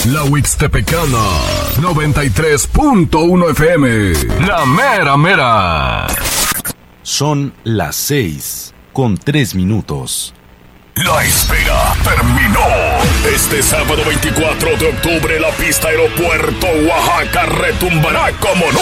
La Huixtepecana, 93.1 FM. La mera mera. Son las 6:03. La espera terminó. Este sábado 24 de octubre la pista Aeropuerto Oaxaca retumbará como nunca.